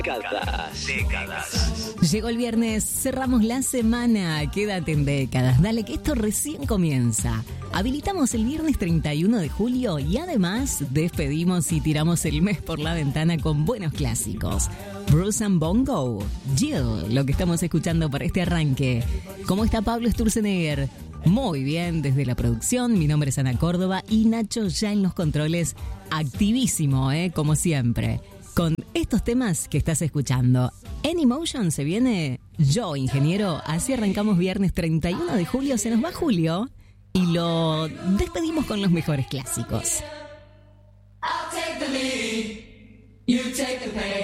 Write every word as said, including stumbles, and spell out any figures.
Décadas, décadas. Llegó el viernes, cerramos la semana. Quédate en décadas. Dale que esto recién comienza. Habilitamos el viernes treinta y uno de julio y además despedimos y tiramos el mes por la ventana con buenos clásicos. Bruce and Bongo, Jill, lo que estamos escuchando para este arranque. ¿Cómo está Pablo Sturzenegger? Muy bien, desde la producción. Mi nombre es Ana Córdoba y Nacho ya en los controles, activísimo, ¿eh? Como siempre. Con estos temas que estás escuchando. Anymotion se viene Yo, ingeniero. Así arrancamos viernes treinta y uno de julio. Se nos va julio y lo despedimos con los mejores clásicos. I'll take the lead, you take the pain.